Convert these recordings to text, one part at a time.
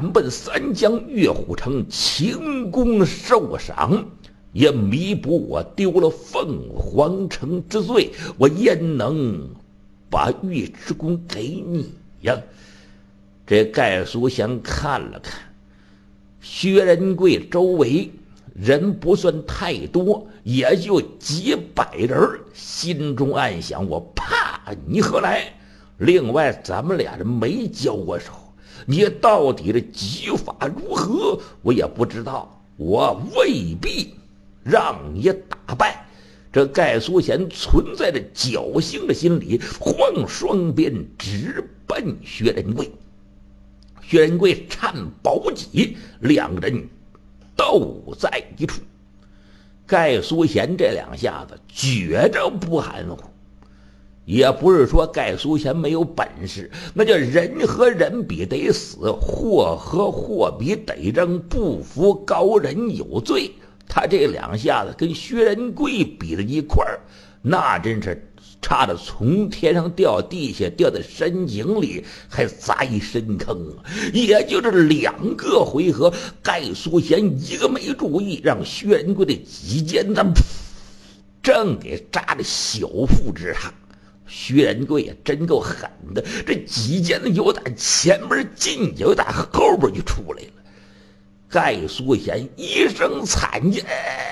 赶奔三江岳虎城，轻功受赏，也弥补我丢了凤凰城之罪，我焉能把尉迟恭给你呀？这盖叔祥看了看薛仁贵周围人不算太多，也就几百人，心中暗想：我怕你何来？另外咱们俩人没交过手，你到底的技法如何我也不知道，我未必让你打败。这盖苏贤存在着侥幸的心理，晃双鞭直奔薛仁贵。薛仁贵颤宝戟，两个人斗在一处。盖苏贤这两下子觉着不含糊，也不是说盖苏贤没有本事，那叫人和人比得死，货和货比得扔，不服高人有罪。他这两下子跟薛仁贵比在一块儿，那真是差的从天上掉地下，掉在深井里还砸一深坑啊！也就是2个回合，盖苏贤一个没注意，让薛仁贵的戟尖子正给扎在小腹之上。薛仁贵也真够狠的，这戟尖子有打前面进，有打后边就出来了。盖苏贤一声惨叫，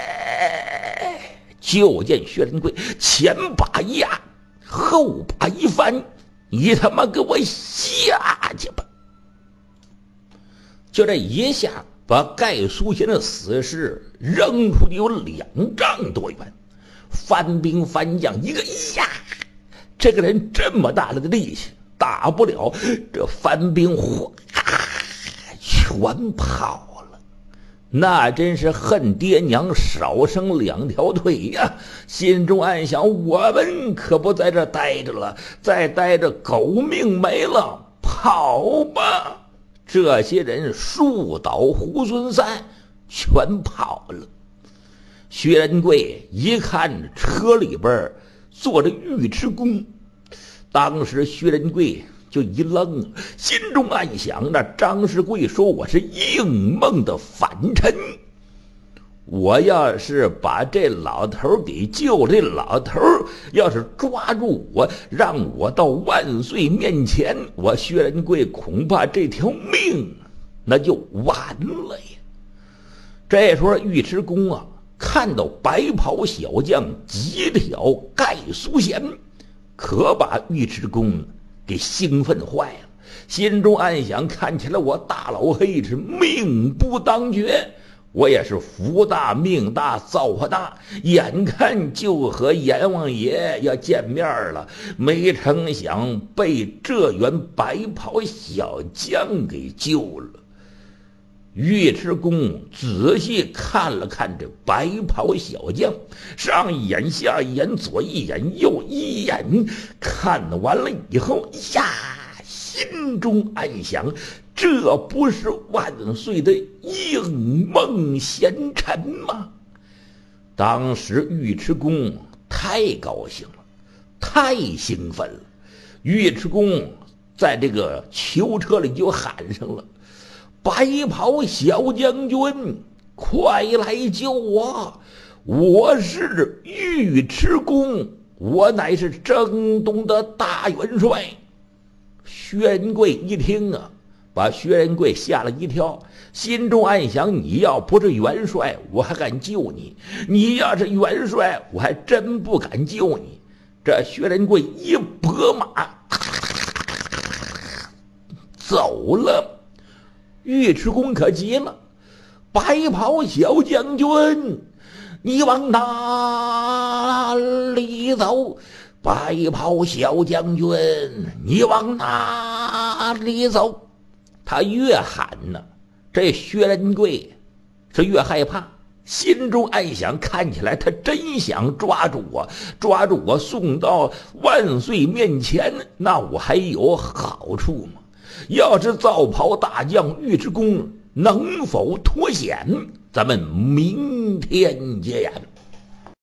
就见薛仁贵前把一压，后把一翻，你他妈给我下去吧！就这一下，把盖苏贤的死尸扔出去有2丈多远。翻兵翻将一个呀，这个人这么大的力气，打不了，这翻兵哗全跑。那真是恨爹娘少生2条腿呀！心中暗想：我们可不在这待着了，再待着狗命没了，跑吧！这些人树倒猢狲散，全跑了。薛仁贵一看车里边坐着尉迟恭，当时薛仁贵就一愣，心中暗想：那张世贵说我是应梦的反臣，我要是把这老头给救，这老头要是抓住我，让我到万岁面前，我薛仁贵恐怕这条命那就完了呀！这时候尉迟恭啊，看到白袍小将急挑盖苏贤，可把尉迟恭给兴奋坏了，心中暗想：看起来我大老黑是命不当绝，我也是福大命大造化大，眼看就和阎王爷要见面了，没成想被这员白袍小将给救了。尉迟恭仔细看了看这白袍小将，上一眼下一眼左一眼右一眼，看完了以后呀，心中暗想：这不是万岁的应梦贤臣吗？当时尉迟恭太高兴了，太兴奋了。尉迟恭在这个囚车里就喊上了：白袍小将军，快来救我！我是尉迟恭，我乃是征东的大元帅。薛仁贵一听啊，把薛仁贵吓了一跳，心中暗想：你要不是元帅，我还敢救你；你要是元帅，我还真不敢救你。这薛仁贵一拨马走了。尉迟恭可急了：白袍小将军，你往哪里走？白袍小将军，你往哪里走？他越喊呢，这薛仁贵是越害怕，心中暗想：看起来他真想抓住我送到万岁面前，那我还有好处吗？要是皂袍大将尉迟恭能否脱险，咱们明天见。